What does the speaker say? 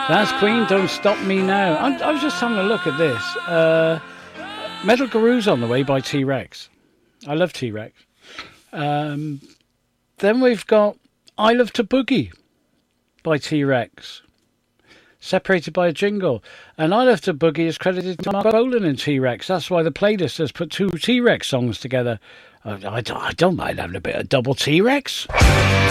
That's Queen, Don't Stop Me Now. I was just having a look at this. Metal Guru's on the way by T-Rex. I love T-Rex. Then we've got I Love to Boogie by T-Rex. Separated by a jingle. And I Love to Boogie is credited to Mark Bolan and T-Rex. That's why the playlist has put two T-Rex songs together. I don't mind having a bit of double T-Rex.